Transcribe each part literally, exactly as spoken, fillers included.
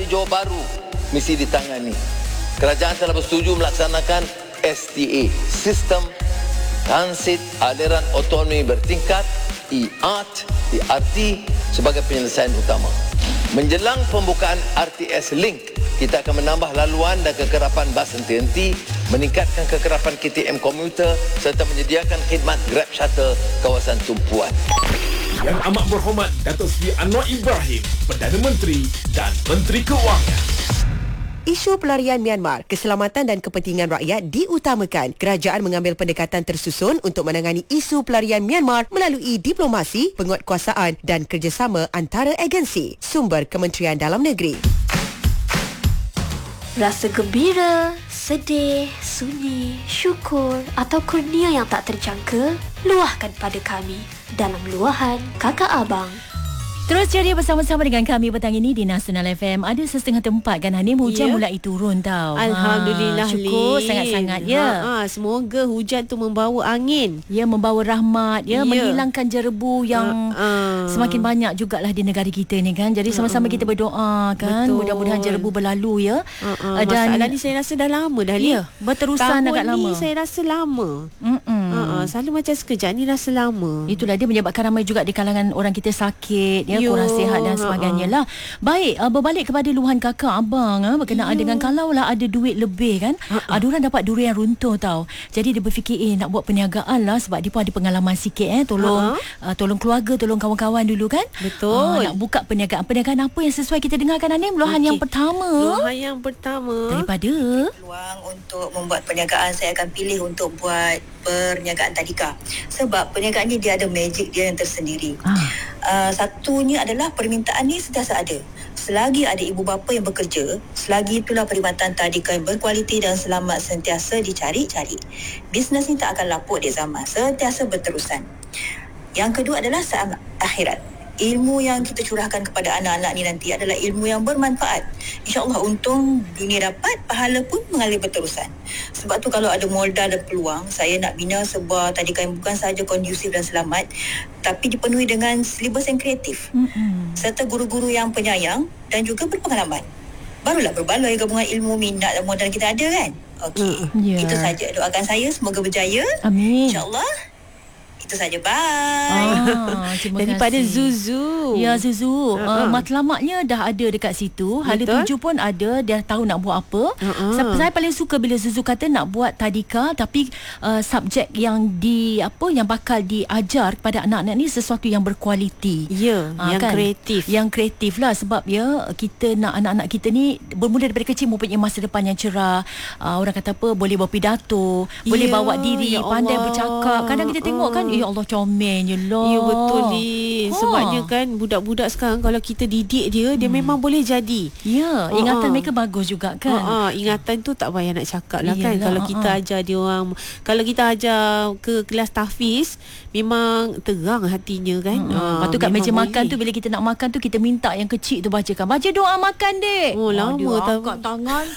di Johor Bahru mesti ditangani. Kerajaan telah bersetuju melaksanakan S T A, Sistem Transit Aliran Autonomi Bertingkat, E R T, E R T sebagai penyelesaian utama. Menjelang pembukaan R T S Link, kita akan menambah laluan dan kekerapan bas henti-henti, meningkatkan kekerapan K T M komuter serta menyediakan khidmat Grab Shuttle kawasan tumpuan. Yang amat berhormat Datuk Seri Anwar Ibrahim, Perdana Menteri dan Menteri Kewangan. Isu pelarian Myanmar, keselamatan dan kepentingan rakyat diutamakan. Kerajaan mengambil pendekatan tersusun untuk menangani isu pelarian Myanmar melalui diplomasi, penguatkuasaan dan kerjasama antara agensi. Sumber Kementerian Dalam Negeri. Rasa gembira, sedih, sunyi, syukur atau kurnia yang tak terjangka, luahkan pada kami dalam luahan Kakak Abang. Terus ceria bersama-sama dengan kami petang ini di Nasional F M. Ada sesetengah tempat kan Hanim, hujan yeah. mulai turun tau. Alhamdulillah, ha, syukur Lin. sangat-sangat ya. Ha, ha, semoga hujan tu membawa angin. Ya, membawa rahmat ya, yeah. menghilangkan jerebu yang ha, ha. semakin banyak jugalah di negara kita ni kan. Jadi sama-sama kita berdoa kan. Betul. Mudah-mudahan jerebu berlalu ya. Ha, ha. Dan masalah ni saya rasa dah lama dah Lin. Ya, berterusan Tahun agak lama. ni saya rasa lama. Mm-mm. Ha, ha. Selalu macam sekejap ni rasa lama. Itulah dia menyebabkan ramai juga di kalangan orang kita sakit ya, Yo. kurang sihat dan sebagainya lah. Baik, uh, berbalik kepada luahan kakak abang uh, berkenaan Yo. dengan kalau lah ada duit lebih kan, uh-uh. ada orang dapat durian runtuh tau. Jadi dia berfikir eh nak buat perniagaan lah sebab dia pun ada pengalaman sikit eh tolong uh-huh. uh, tolong keluarga, tolong kawan-kawan dulu kan. Betul. Uh, nak buka perniagaan. Perniagaan apa yang sesuai kita dengarkan Anim? Luahan okay. yang pertama. Luahan yang pertama daripada peluang untuk membuat perniagaan, saya akan pilih untuk buat perniagaan tadika. Sebab perniagaan ni dia ada magic dia yang tersendiri. Ah. Uh, satunya adalah permintaan ni sentiasa ada. Selagi ada ibu bapa yang bekerja, selagi itulah perkhidmatan tadika yang berkualiti dan selamat sentiasa dicari-cari. Bisnes ni tak akan lapuk di zaman, sentiasa berterusan. Yang kedua adalah selamat akhirat. Ilmu yang kita curahkan kepada anak-anak ni nanti adalah ilmu yang bermanfaat. InsyaAllah untung dunia dapat, pahala pun mengalir berterusan. Sebab tu kalau ada modal dan peluang, saya nak bina sebuah tadika yang bukan sahaja kondusif dan selamat, tapi dipenuhi dengan silibus yang kreatif. Mm-hmm. Serta guru-guru yang penyayang dan juga berpengalaman. Barulah berbaloi gabungan ilmu, minat dan modal kita ada kan? Okey, yeah. Itu saja. Doakan saya semoga berjaya. Amin. InsyaAllah. Itu saja, bye. Ah, daripada kasih. Zuzu. Ya, Zuzu. Uh-huh. Uh, matlamatnya dah ada dekat situ. Hala tuju pun ada. Dia tahu nak buat apa. Uh-huh. Saya, saya paling suka bila Zuzu kata nak buat tadika tapi uh, subjek yang di apa yang bakal diajar kepada anak-anak ni sesuatu yang berkualiti. Ya, uh, yang kan? kreatif. Yang kreatif lah sebab ya kita nak anak-anak kita ni bermula daripada kecil mempunyai masa depan yang cerah. Uh, orang kata apa, boleh berpidato, yeah, boleh bawa diri, ya pandai Allah. bercakap. Kadang kita tengok kan, ya Allah comelnya lah. Ya betul ni. Ha. Sebabnya kan budak-budak sekarang kalau kita didik dia, hmm. dia memang boleh jadi. Ya, ingatan ha. mereka bagus juga kan. Ha, ha. Ingatan tu tak payah nak cakap lah. Iyalah, kan. Kalau ha. kita ajar dia orang, kalau kita ajar ke kelas tahfiz, memang terang hatinya kan. Ha. Ha. Lepas tu kat meja boleh. makan tu, bila kita nak makan tu, kita minta yang kecil tu bacakan. Baca doa makan dek. Oh, lama dia tak angkat tangan.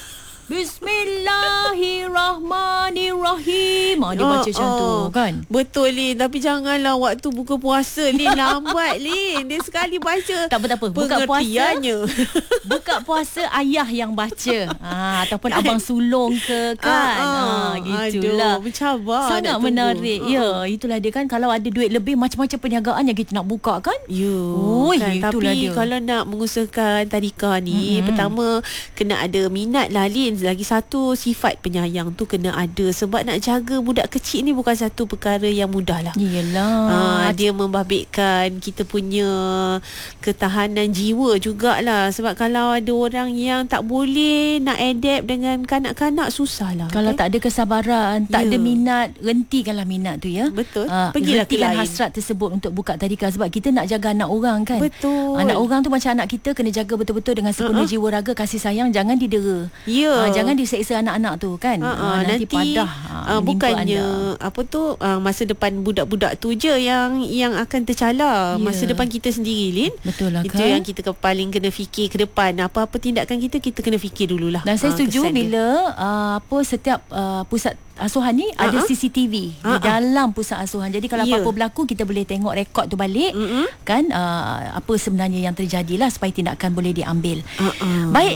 Bismillahirrahmanirrahim. Ah, dia baca oh, macam tu kan. Betul Lin. Tapi janganlah waktu buka puasa Lin. Lambat Lin. Dia sekali baca. Tak apa-apa. Buka puasa. Buka puasa ayah yang baca. Ah, ataupun kan? abang sulung ke kan. Ah, ah, gitulah. Aduh, mencabar. Sangat menarik. Ah. Ya, itulah dia kan. Kalau ada duit lebih, macam-macam perniagaan yang kita nak buka kan. Ya. Oh, kan? itulah Tapi dia. kalau nak mengusahakan tadika ni, mm-hmm. pertama kena ada minat lah Lin. Lagi satu, sifat penyayang tu kena ada. Sebab nak jaga budak kecil ni bukan satu perkara yang mudah lah. Yelah. Ha, dia membabitkan kita punya ketahanan jiwa jugalah. Sebab kalau ada orang yang tak boleh nak adapt dengan kanak-kanak, susah lah. Kalau kan? tak ada kesabaran, tak ya. ada minat, hentikanlah minat tu ya. Betul. Uh, Pergilah ke lain. hasrat tersebut untuk buka tadika. Sebab kita nak jaga anak orang kan. Betul. Anak orang tu macam anak kita, kena jaga betul-betul dengan sepenuh uh-huh. jiwa raga, kasih sayang, jangan didera. Ya. Uh, jangan diseksa anak-anak tu kan. Uh, uh, uh, nanti, nanti padah uh, bukannya anda. apa tu uh, masa depan budak-budak tu je yang yang akan tercalar. Yeah. Masa depan kita sendiri Lin. Betul lah Itu kan. yang kita paling kena fikir ke depan. Apa-apa tindakan kita, kita kena fikir dululah. Dan saya uh, setuju bila uh, apa setiap uh, pusat asuhan ni uh-huh. ada C C T V uh-huh. di dalam pusat asuhan. Jadi kalau yeah. apa-apa berlaku, kita boleh tengok rekod tu balik uh-huh. kan uh, apa sebenarnya yang terjadilah supaya tindakan boleh diambil. Uh-huh. Baik.